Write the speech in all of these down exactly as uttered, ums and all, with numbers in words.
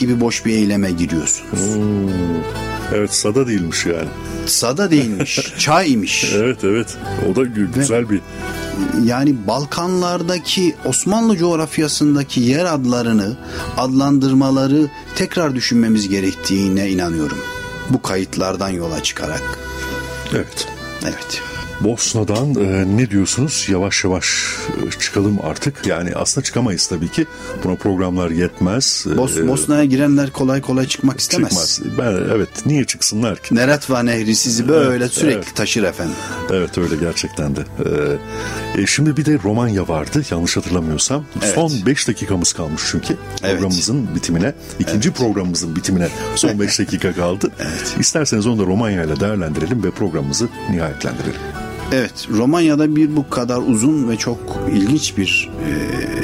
gibi boş bir eyleme giriyorsunuz. Hmm. Evet, sada değilmiş yani. Sada değilmiş, çaymış. Evet evet, o da güzel bir... Yani Balkanlardaki Osmanlı coğrafyasındaki yer adlarını, adlandırmaları tekrar düşünmemiz gerektiğine inanıyorum. Bu kayıtlardan yola çıkarak. Evet. Evet. Bosna'dan e, ne diyorsunuz? Yavaş yavaş e, çıkalım artık. Yani aslında çıkamayız tabii ki. Buna programlar yetmez. Bos, e, Bosna'ya girenler kolay kolay çıkmak istemez. Çıkmaz. Ben, evet. Niye çıksınlar ki? Neretva Nehri sizi böyle evet, sürekli evet. taşır efendim. Evet öyle gerçekten de. E, e, şimdi bir de Romanya vardı yanlış hatırlamıyorsam. Evet. Son beş dakikamız kalmış çünkü. Programımızın evet. bitimine. ikinci evet. programımızın bitimine son beş dakika kaldı. Evet. İsterseniz onu da Romanya ile değerlendirelim ve programımızı nihayetlendirelim. Evet, Romanya'da bir bu kadar uzun ve çok ilginç bir e,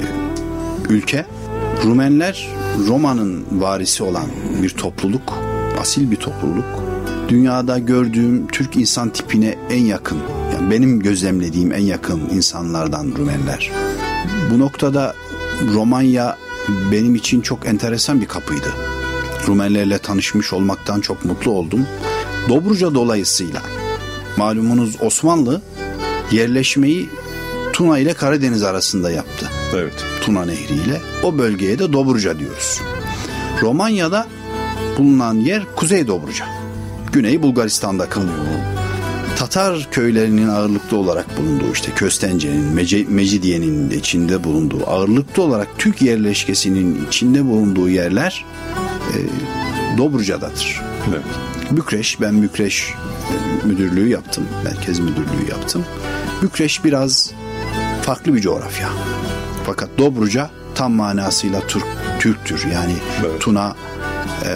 ülke. Rumenler Roma'nın varisi olan bir topluluk, asil bir topluluk. Dünyada gördüğüm Türk insan tipine en yakın, yani benim gözlemlediğim en yakın insanlardan Rumenler. Bu noktada Romanya benim için çok enteresan bir kapıydı. Rumenlerle tanışmış olmaktan çok mutlu oldum. Dobruca dolayısıyla. Malumunuz Osmanlı yerleşmeyi Tuna ile Karadeniz arasında yaptı. Evet. Tuna Nehri ile. O bölgeye de Dobruca diyoruz. Romanya'da bulunan yer Kuzey Dobruca. Güney Bulgaristan'da kalıyor. Tatar köylerinin ağırlıklı olarak bulunduğu, işte Köstence'nin, Mece- Mecidiye'nin de içinde bulunduğu, ağırlıklı olarak Türk yerleşkesinin içinde bulunduğu yerler e, Dobruca'dadır. Evet. Bükreş, ben Bükreş müdürlüğü yaptım. Merkez müdürlüğü yaptım. Bükreş biraz farklı bir coğrafya. Fakat Dobruca tam manasıyla Türk, Türktür. Yani evet. Tuna e,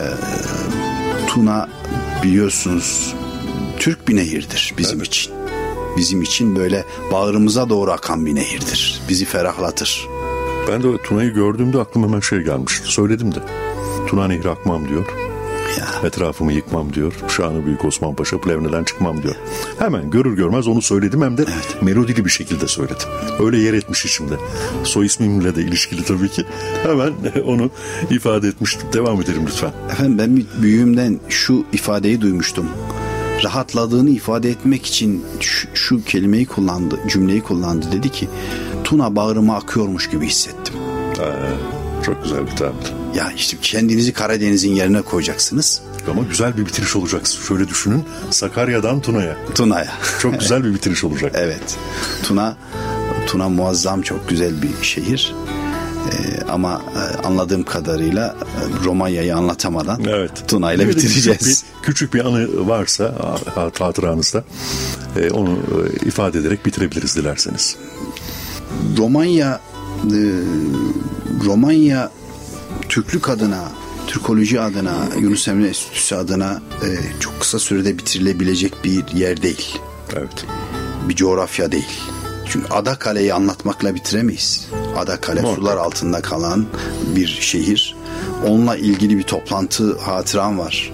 Tuna biliyorsunuz Türk bir nehirdir bizim evet. için. Bizim için böyle bağrımıza doğru akan bir nehirdir. Bizi ferahlatır. Ben de Tuna'yı gördüğümde aklıma hemen şey gelmişti. Söyledim de. Tuna Nehri akmam diyor. Ya. Etrafımı yıkmam diyor. Şanı Büyük Osman Paşa Plevne'den çıkmam diyor. Hemen görür görmez onu söyledim, hem de evet. melodili bir şekilde söyledim. Öyle yer etmiş içimde. Soy ismimle de ilişkili tabii ki. Hemen onu ifade etmiştim. Devam edelim lütfen. Efendim ben büyüğümden şu ifadeyi duymuştum. Rahatladığını ifade etmek için şu, şu kelimeyi kullandı, cümleyi kullandı. Dedi ki Tuna bağrıma akıyormuş gibi hissettim. Ee, çok güzel bir tabir. Ya işte kendinizi Karadeniz'in yerine koyacaksınız. Ama güzel bir bitiriş olacak. Şöyle düşünün. Sakarya'dan Tuna'ya. Tuna'ya. Çok güzel bir bitiriş olacak. Evet. Tuna Tuna muazzam, çok güzel bir şehir. Ee, ama e, anladığım kadarıyla e, Romanya'yı anlatamadan evet. Tuna ile bitireceğiz. Küçük bir, küçük bir anı varsa hatıranızda e, onu e, ifade ederek bitirebiliriz dilerseniz. Romanya e, Romanya Türklük adına, Türkoloji adına, Yunus Emre Enstitüsü adına e, çok kısa sürede bitirilebilecek bir yer değil. Evet. Bir coğrafya değil. Çünkü Adakale'yi anlatmakla bitiremeyiz. Adakale Muhakkak. Sular altında kalan bir şehir. Onunla ilgili bir toplantı hatıram var.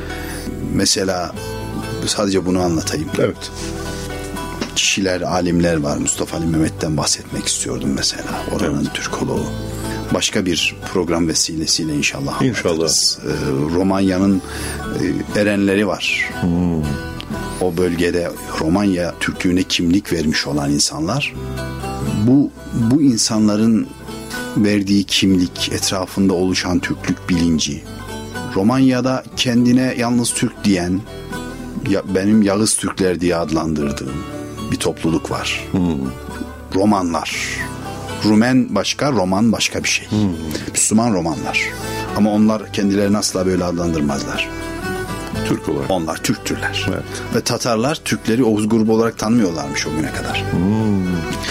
Mesela sadece bunu anlatayım. Evet. Kişiler, alimler var. Mustafa Ali Mehmet'ten bahsetmek istiyordum mesela. Oranın evet. Türkoloğu. Başka bir program vesilesiyle inşallah anlatırız. İnşallah. Ee, Romanya'nın e, erenleri var. Hmm. O bölgede Romanya Türklüğüne kimlik vermiş olan insanlar. Bu bu insanların verdiği kimlik, etrafında oluşan Türklük bilinci. Romanya'da kendine yalnız Türk diyen, ya, benim Yağız Türkler diye adlandırdığım bir topluluk var. Hmm. Romanlar. Rumen başka, Roman başka bir şey. Hmm. Müslüman Romanlar. Ama onlar kendilerini asla böyle adlandırmazlar. Türk olarak. Onlar Türktürler. Evet. Ve Tatarlar Türkleri Oğuz grubu olarak tanımıyorlarmış o güne kadar. Hmm.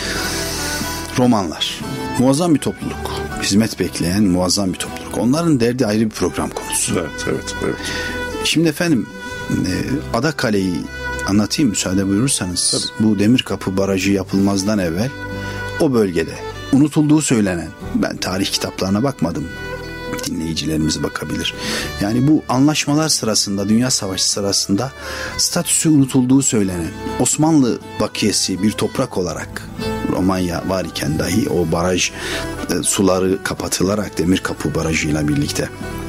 Romanlar. Muazzam bir topluluk. Hizmet bekleyen muazzam bir topluluk. Onların derdi ayrı bir program konusu. Evet, evet, evet. Şimdi efendim Adakale'yi anlatayım müsaade buyurursanız. Tabii. Bu Demirkapı Barajı yapılmazdan evvel o bölgede unutulduğu söylenen, ben tarih kitaplarına bakmadım, dinleyicilerimiz bakabilir. Yani bu anlaşmalar sırasında, Dünya Savaşı sırasında statüsü unutulduğu söylenen Osmanlı bakiyesi bir toprak olarak Romanya var iken dahi o baraj e, suları kapatılarak Demirkapı Barajı ile birlikte